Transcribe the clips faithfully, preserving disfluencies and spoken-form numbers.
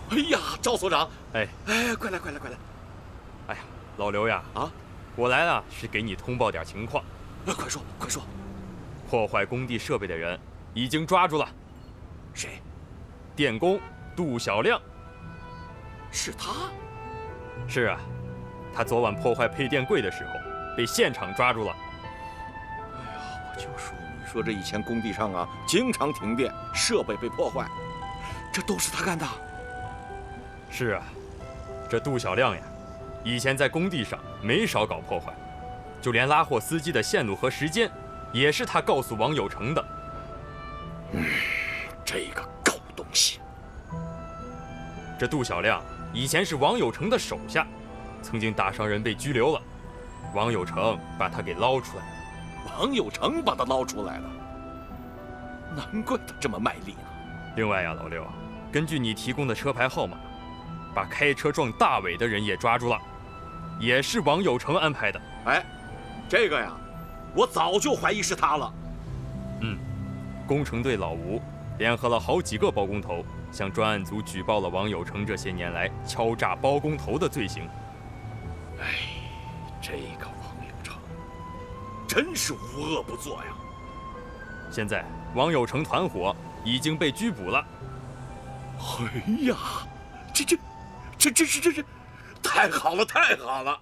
哎呀，赵所长， 哎哎，快来快来快来！ 哎呀，老刘呀， 啊， 我来了是给你通报点情况。 哎，快说快说！ 破坏工地设备的人已经抓住了。 谁？ 电工杜小亮。 是他？ 是啊，他昨晚破坏配电柜的时候被现场抓住了。 哎呀，我就说，你说这以前工地上啊，经常停电，设备被破坏，这都是他干的。 是啊，这杜小亮呀，以前在工地上没少搞破坏，就连拉货司机的线路和时间，也是他告诉王有成的。 嗯，这个狗东西！ 这杜小亮以前是王有成的手下，曾经打伤人被拘留了，王有成把他给捞出来。 王有成把他捞出来了，难怪他这么卖力呢。 另外呀，老刘，根据你提供的车牌号码，把开车撞大伟的人也抓住了，也是王有成安排的。 哎，这个呀，我早就怀疑是他了。 嗯，工程队老吴联合了好几个包工头，向专案组举报了王有成这些年来敲诈包工头的罪行。 哎，这个王有成真是无恶不作呀！ 现在王有成团伙已经被拘捕了。 哎呀，这这这这这这这，太好了太好了！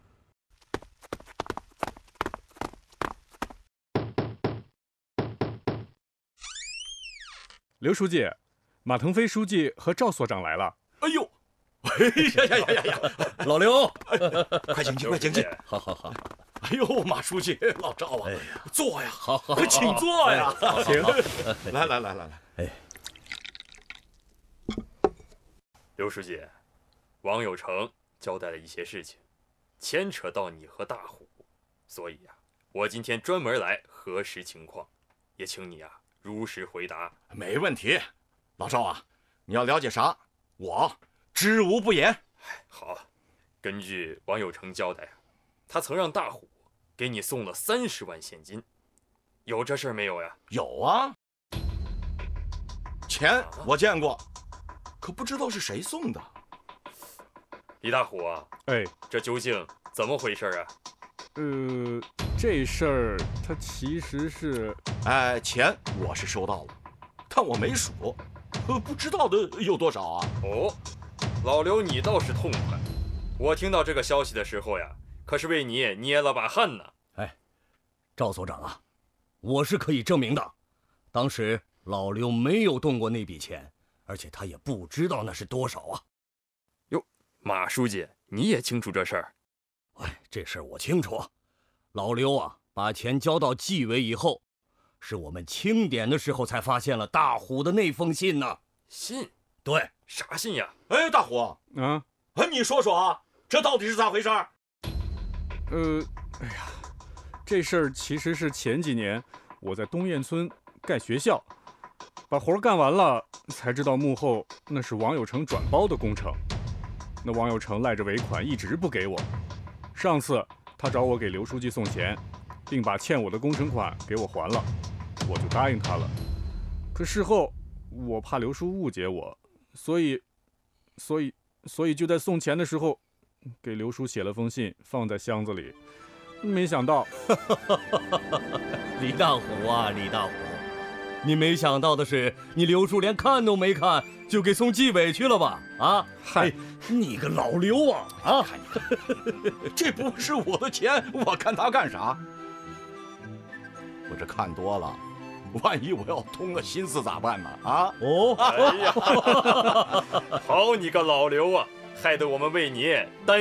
刘书记，马腾飞书记和赵所长来了。 哎呦，哎呀呀呀呀呀！ 老刘， 快请进，快请进！ 好好好。 哎呦，马书记，老赵啊， 哎呀， 坐呀， 好好好， 请坐呀， 请。 来来来来来， 哎， 刘书记，王有成交代了一些事情，牵扯到你和大虎，所以呀、啊，我今天专门来核实情况，也请你啊如实回答。 没问题，老赵啊，你要了解啥，我知无不言。 好，根据王有成交代，他曾让大虎给你送了三十万现金，有这事儿没有呀？ 有啊，钱我见过，可不知道是谁送的。 李大虎啊， 哎， 这究竟怎么回事啊？ 呃，这事儿它其实是…… 哎，钱我是收到了，但我没数，呃，不知道的有多少啊？ 哦，老刘你倒是痛快，我听到这个消息的时候呀，可是为你捏了把汗呢。 哎，赵所长啊，我是可以证明的，当时老刘没有动过那笔钱，而且他也不知道那是多少啊。 哟，马书记，你也清楚这事儿？ 哎，这事儿我清楚。老刘啊，把钱交到纪委以后，是我们清点的时候才发现了大虎的那封信呢。 信？ 对， 啥信呀？ 哎，大虎啊， 哎，你说说啊，这到底是咋回事？ 呃，哎呀，这事儿其实是前几年我在东堰村盖学校，把活干完了，才知道幕后那是王有成转包的工程。那王有成赖着尾款一直不给我，上次他找我给刘书记送钱，并把欠我的工程款给我还了，我就答应他了。可事后我怕刘叔误解我，所以，所以，所以就在送钱的时候，给刘叔写了封信，放在箱子里。没想到， 李大虎啊，李大虎，你没想到的是，你刘叔连看都没看，就给送纪委去了吧？啊， 嗨， 你个老刘啊！啊， 看你看，这不是我的钱，我看他干啥？我这看多了，万一我要通了心思咋办呢？啊？ 哦， 哎呀，好你个老刘啊，害得我们为你担